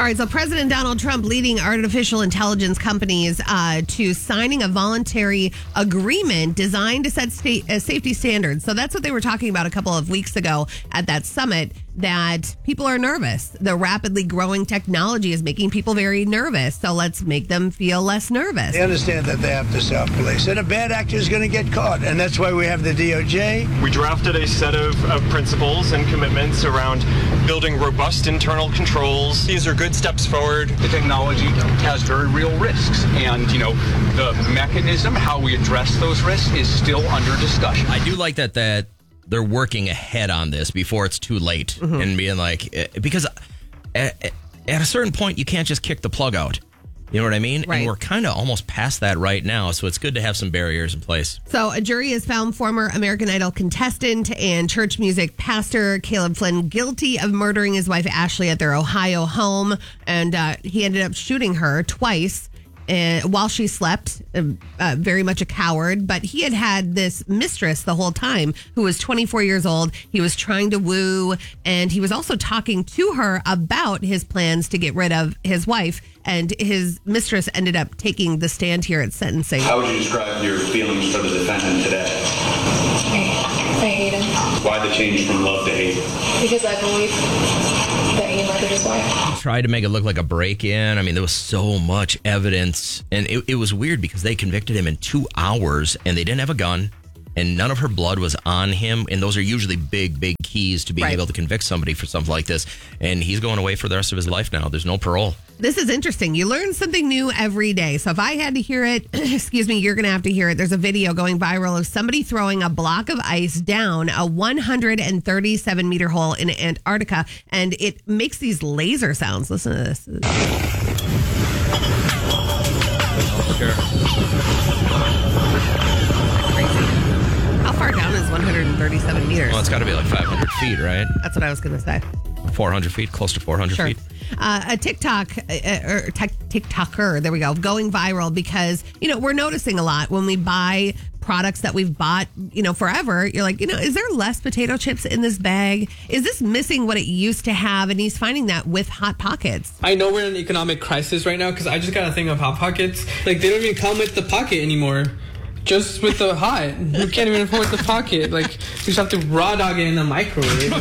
All right, so President Donald Trump leading artificial intelligence companies to signing a voluntary agreement designed to set safety standards. So that's what they were talking about a couple of weeks ago at that summit, that people are nervous. The rapidly growing technology is making people very nervous. So let's make them feel less nervous. They understand that they have to self-police, and a bad actor is going to get caught. And that's why we have the DOJ. We drafted a set of principles and commitments around building robust internal controls. These are good steps forward. The technology has very real risks, and the mechanism, how we address those risks, is still under discussion. I do like that they're working ahead on this before it's too late, and being like, because at a certain point you can't just kick the plug out. You know what I mean? Right. And we're kind of almost past that right now, so it's good to have some barriers in place. So a jury has found former American Idol contestant and church music pastor Caleb Flynn guilty of murdering his wife Ashley at their Ohio home, and he ended up shooting her twice while she slept. Very much a coward, but he had this mistress the whole time who was 24 years old. He was trying to woo, and he was also talking to her about his plans to get rid of his wife, and his mistress ended up taking the stand here at sentencing. How would you describe your feelings for the defendant today? I hate him. Why the change from love to hate? Because I believe that he murdered his wife. Tried to make it look like a break-in. I mean, there was so much evidence, and it was weird because they convicted him in 2 hours, and they didn't have a gun, and none of her blood was on him, and those are usually big keys to being able to convict somebody for something like this, and he's going away for the rest of his life now. There's no parole. This is interesting. You learn something new every day. So if I had to hear it, excuse me, you're going to have to hear it. There's a video going viral of somebody throwing a block of ice down a 137-meter hole in Antarctica, and it makes these laser sounds. Listen to this. How far down is 137 meters? Well, it's got to be like 500 feet, right? That's what I was going to say. 400 feet, close to 400 feet. A TikToker, there we go, going viral because, we're noticing a lot when we buy products that we've bought, forever. You're like, is there less potato chips in this bag? Is this missing what it used to have? And he's finding that with Hot Pockets. I know we're in an economic crisis right now because I just got a thing of Hot Pockets. Like, they don't even come with the pocket anymore. Just with the hot. You can't even afford the pocket. Like, you just have to raw dog it in the microwave.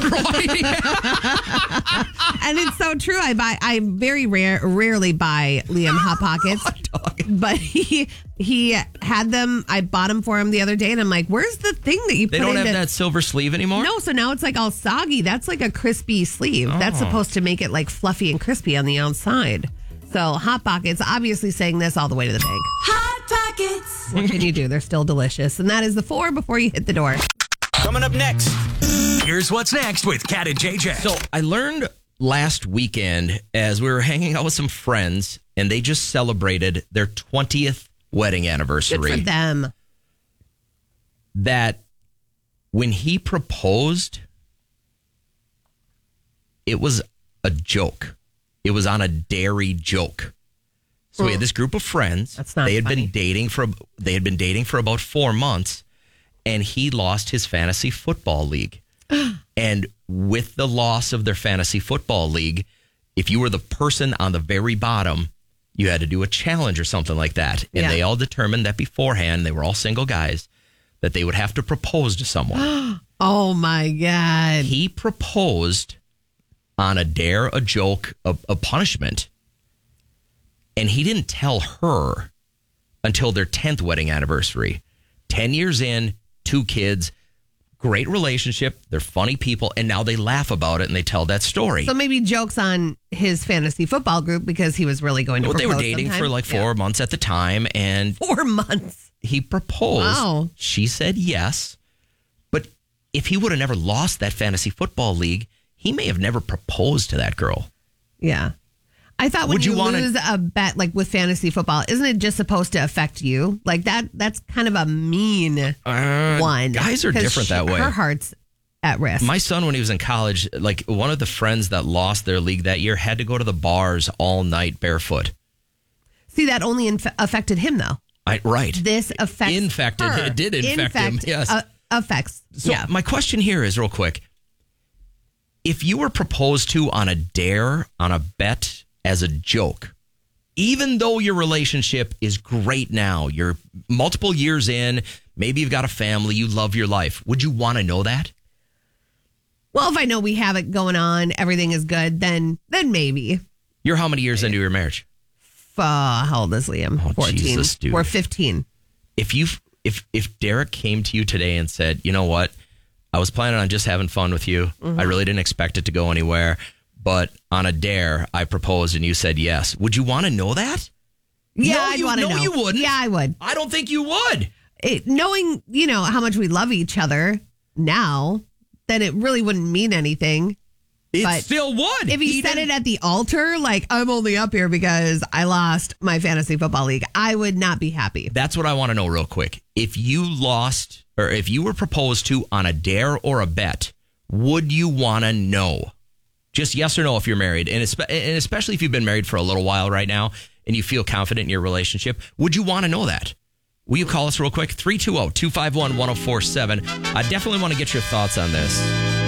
And it's so true. I very rarely buy Liam Hot Pockets. But he had them. I bought them for him the other day, and I'm like, where's the thing that you put in? They don't have that silver sleeve anymore? No, so now it's like all soggy. That's like a crispy sleeve. That's supposed to make it like fluffy and crispy on the outside. So Hot Pockets, obviously saying this all the way to the bank. Hot Pockets. What can you do? They're still delicious. And that is the 4 before you hit the door. Coming up next, here's what's next with Kat and JJ. So I learned last weekend as we were hanging out with some friends, and they just celebrated their 20th wedding anniversary. Good for them. That when he proposed, it was a joke. It was on a dairy joke. So we had this group of friends. That's not they had funny. They had been dating for about 4 months, and he lost his fantasy football league. And with the loss of their fantasy football league, if you were the person on the very bottom, you had to do a challenge or something like that. And they all determined that beforehand, they were all single guys, that they would have to propose to someone. Oh my God. He proposed on a dare, a joke, a punishment. And he didn't tell her until their 10th wedding anniversary. 10 years in, 2 kids, great relationship. They're funny people. And now they laugh about it and they tell that story. So maybe jokes on his fantasy football group because he was really going to propose they were dating sometime. for like 4 months at the time. And 4 months. He proposed. Wow. She said yes. But if he would have never lost that fantasy football league, he may have never proposed to that girl. Yeah. I thought when you lose a bet like with fantasy football, isn't it just supposed to affect you? Like that's kind of a mean one. Guys are different that way. Her heart's at risk. My son, when he was in college, like one of the friends that lost their league that year had to go to the bars all night barefoot. See, that only affected him though. Right. This affects her. It did infect him. Yes. Affects. So my question here is real quick. If you were proposed to on a dare, on a bet, as a joke. Even though your relationship is great now, you're multiple years in, maybe you've got a family, you love your life. Would you want to know that? Well, if I know we have it going on, everything is good, then maybe. You're how many years into your marriage? How old is Liam? Oh, 14. Jesus, dude. We're 15. If Derek came to you today and said, you know what, I was planning on just having fun with you. I really didn't expect it to go anywhere. But on a dare, I proposed and you said yes. Would you want to know that? Yeah, No, I'd want to know. No, you wouldn't. Yeah, I would. I don't think you would. Knowing, how much we love each other now, then it really wouldn't mean anything. It But still would. If he said it at the altar, like, I'm only up here because I lost my fantasy football league, I would not be happy. That's what I want to know real quick. If you lost, or if you were proposed to on a dare or a bet, would you want to know? Just yes or no if you're married. And especially if you've been married for a little while right now and you feel confident in your relationship, would you want to know that? Will you call us real quick? 320-251-1047. I definitely want to get your thoughts on this.